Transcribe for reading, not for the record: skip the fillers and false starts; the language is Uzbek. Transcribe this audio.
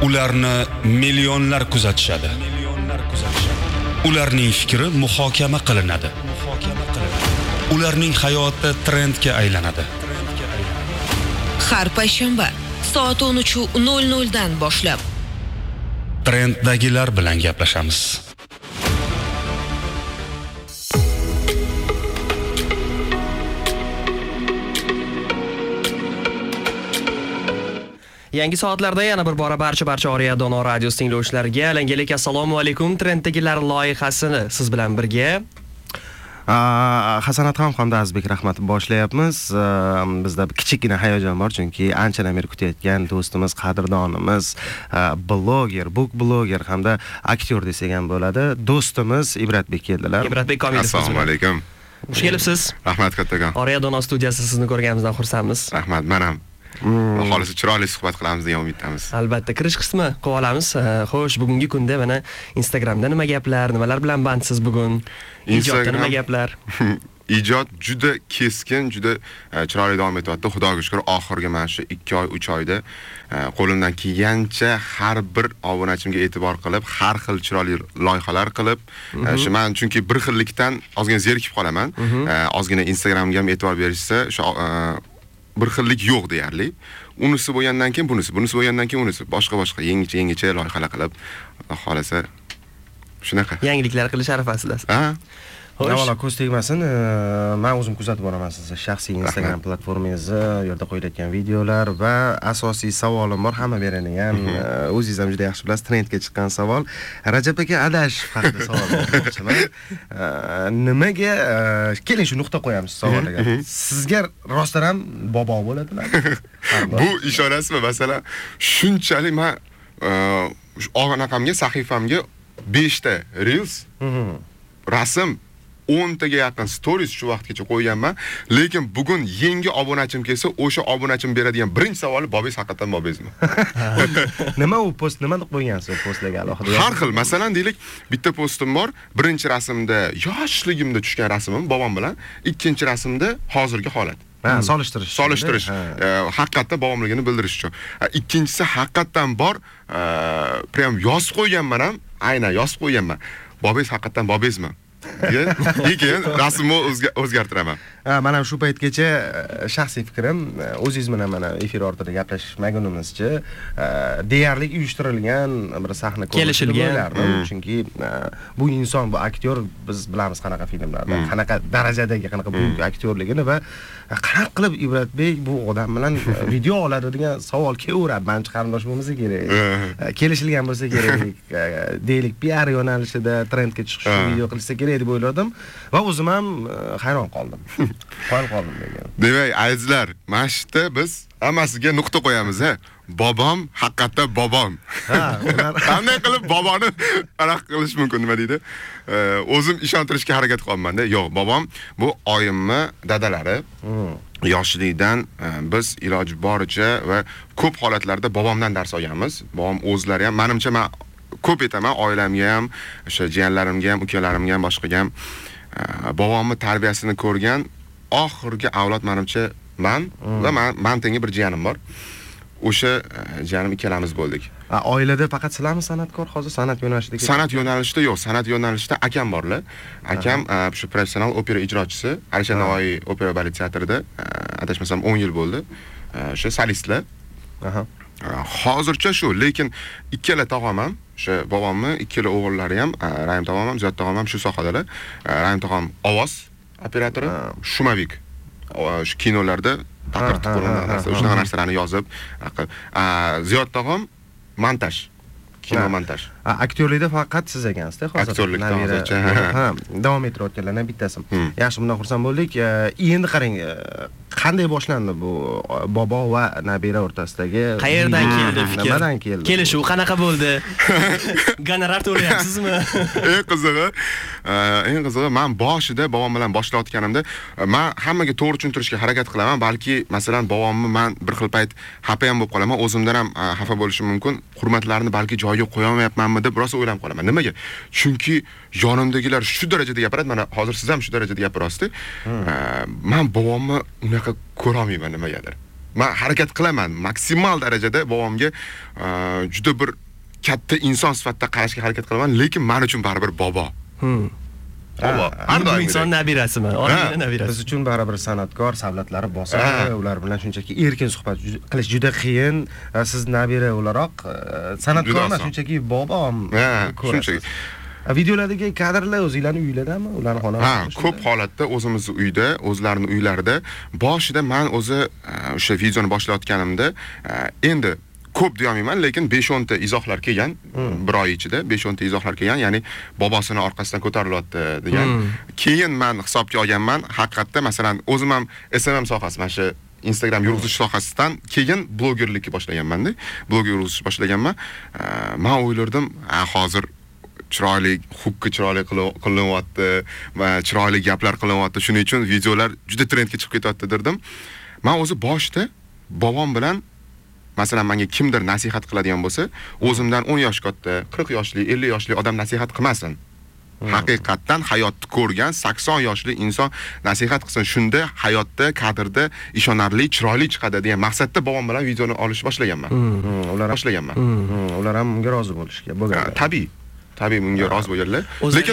Ularni millionlar kuzatishadi. Ularning fikri muhokama qilinadi. Ularning hayoti trendga aylanadi. Har payshanba soat 13:00 dan boshlab Trenddagilar bilan gaplashamiz. Yangi soatlarda yana bir bora barcha Oriya Dono radiosi tinglovchilariga alangelik assalomu alaykum. Trenddagilar loyihasini siz bilan birga Hasanat hamda Azbek rahmat boshlayapmiz. Bizda kichikgina hayajon bor, chunki anchadan beri kutayotgan do'stimiz, qadrdonimiz, book bloger hamda aktyor desak ham bo'ladi. Do'stimiz Ibratbek keldilar. Ibratbek Komilov. Assalomu alaykum. Xush kelibsiz. Rahmat kattagon. Oriya Dono studiyasi sizni ko'rganimizdan xursandmiz. Rahmat, men ham. Xohlasa chiroyli suhbat qilamiz degan umiddamiz. Albatta, kirish qismi qilib olamiz. Xo'sh, bugungi kunda mana Instagramda nima gaplar, nimalar bilan bandsiz bugun? Ijodda nima gaplar? Ijod juda keskin, juda chiroyli davom etyapti. Xudoga shukr, oxirgi mana shu 2 oy, 3 oyda qo'limdan kelgancha har bir obunachimga e'tibor qilib, har xil chiroyli loyihalar qilib, shu men chunki bir xillikdan ozgina zerikib qolaman. Ozgina Instagramga ham e'tibor berishsa, shu bir xillik yo'q deyarli. Unisi bo'lgandan keyin bunisi bo'lgandan keyin unisi, boshqa yangicha loyihalar qilib, xolasa shunaqa. Yangiliklar qilish arafasidasiz. Avvalo ko'z tegmasin, men o'zim kuzatib boraman sizni shaxsiy Instagram platformangizni, u yerda qo'yilayotgan videolar va asosiy savolim bor, hamma berini ham o'zingiz ham juda yaxshi bilasiz, trendga chiqqan savol. Rajab aka Adash haqida savol bermoqchiman. Nimaga keling shu nuqta qo'yamiz savolga. Sizga rostdan ham bobo bo'ladimi? Bu ishorasimi? Masalan, shunchalik men anaqamga, sahifamga 5 ta reels, rasm 10 taga yaqin stories shu vaqtgacha qo'yganman, lekin bugun yangi obunachim kelsa, o'sha obunachim beradigan birinchi savoli Bobes haqiqatan Bobesmi? Nima u post, nima deb qo'ygansiz postlarga alohida? Har xil, masalan deylik, bitta postim bor, birinchi rasmda yoshligimda tushgan rasmim bobom bilan, ikkinchi rasmda hozirgi holat. Solishtirish. Haqiqatan bobomligini bildirish uchun. Ikkinchisi haqiqatan bor, prям yozib qo'yganman ham, aynan yozib qo'yganman. Bobes haqiqatan Bobesmi? Keyin rasmni o'zgartiraman. Mana shu paytgacha shaxsiy fikrim, o'zingiz bilan mana efir ortida gaplashmagunimizcha deyarli uyushtirilgan bir sahna kelishilgan. Chunki bu inson, bu aktyor, biz bilamiz qanaqa filmlarda, qanaqa darajadagi, qanaqa buyuk aktyorligini va qanaqa qilib Ibratbek bu odam bilan video oladi degan savol kelaveradi. Menimcha qarindosh bo'lmasa kerak. Kelishilgan bo'lsa kerak. Deylik, PR yo'nalishida trendga chiqish video qilsa kerak deb o'yladim va o'zim ham hayron qoldim. Degan. Demak, azizlar, mana shu yerda biz hammasiga nuqta qo'yamiz, Bobom haqiqatan bobom. Qanday qilib boboni aniq qilish mumkin, nima deydi? O'zim ishontirishga harakat qilaman-da. Yo'q, bobom bu oyimni dadalari. Yoshlikdan biz iloji boricha va ko'p holatlarda bobomdan dars olganmiz. Bobom o'zlari ham, menimcha men ko'p aytaman, oilamga ham, o'sha jiyanlarimga ham, ukalarimga ham, boshqaga ham bobomning tarbiyasini ko'rgan oxirgi avlod menimcha men va men tengi bir jiyanim bor. O'sha jiyanim ikkalamiz bo'ldik. Oilada faqat sizlarmi san'atkor, hozir san'at yo'nalishida? San'at yo'nalishida yo'q, san'at yo'nalishida akam borlar. Akam shu professional opera ijrochisi, Alisher Navoiy opera balet teatrida adashmasam 10 yil bo'ldi. O'sha solistlar. Hozircha shu, lekin ikkala tog'am ham, o'sha bobomni ikkala o'g'illari ham, Rahim tog'am ham, Ziyod tog'am ham shu sohadalar. Rahim tog'am ovoz operatori, Shumavik. Shu kinolarda shunaqa narsalarni yozib, Ziyod tog'am montaj, kino montaj. Aktyorlikda faqat siz ekansiz-da hozir. Aktyorlikda hozircha. Davom ettirayotganlardan bittasi. Yaxshi, bundan xursand bo'ldik. Endi qarang, qanday boshlandi bu bobo va nabira o'rtasidagi? Qayerdan keldi fikr? Nimadan keldi? Kelishuv qanaqa bo'ldi? Gonorar to'layapsizmi? Eng qizig'i, men boshida bobom bilan boshlayotganimda men hammaga to'g'ri tushuntirishga harakat qilaman. Balki, masalan, bobomni men bir xil payt xafa ham bo'lib qolaman, o'zimdan ham xafa bo'lishim mumkin. Hurmatlarini balki joyiga qo'ya olmayapmanmi deb biroz o'ylab qolaman. Nimaga? Chunki yonimdagilar shu darajada gapiradi, mana hozir siz ham shu darajada gapirasiz. Men bobomni unaqa ko'ra olmayman nimagadir. men harakat qilaman maksimal darajada bobomga juda bir katta inson sifatida qarashga harakat qilaman, lekin men uchun baribir bobo. Bobo. Har doim inson nabirasiman, olimning nabirasi. Biz uchun baribir san'atkor, savlatlari bosadi, ular bilan shunchaki erkin suhbat qilish juda qiyin. Siz nabira o'laroq san'atkor emas, shunchaki bobom. Shunchaki. Videolardagi kadrlar o'zingizlarning uylardami? Ularning xonasida? Ko'p holatda o'zimizning uyda, o'zlarining uylarida. Boshida men o'zi o'sha videoni boshlayotganimda endi ko'p deyolmayman, lekin 5-10 ta izohlar kelgan, bir oy ichida 5-10 ta izohlar kelgan, ya'ni bobosini orqasidan ko'tarilyapti degan. Keyin men hisobga olganman, haqiqatda masalan o'zim ham SMM sohasi, mana shu Instagram yurgizish sohasidan keyin blogerlikka boshlaganman-da. Bloger yurgizish boshlaganman. Men o'ylardim, hozir chiroyli, hukki chiroyli qilinyapti va chiroyli gaplar qilinyapti. Shuning uchun videolar juda trendga chiqib ketyapti derdim. Men o'zi boshda bobom bilan masalan menga kimdir nasihat qiladigan bo'lsa, o'zimdan 10 yosh katta, 40 yoshli, 50 yoshli odam nasihat qilmasin. Haqiqatdan hayotni ko'rgan 80 yoshli inson nasihat qilsin. Shunda hayotda, kadrda ishonarli, chiroyli chiqadi degan maqsadda bobom bilan videoni olish boshlaganman. Ular ham bunga rozi bo'lishgan. Tabiiy bunga rozi bo'lganlar. Lekin